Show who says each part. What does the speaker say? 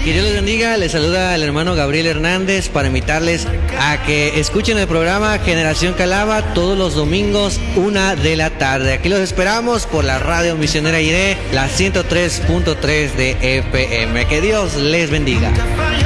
Speaker 1: Que Dios les bendiga. Les saluda el hermano Gabriel Hernández para invitarles a que escuchen el programa Generación Calaba todos los domingos 1 de la tarde. Aquí los esperamos por la radio misionera Iré, la 103.3 de FM. Que Dios les bendiga.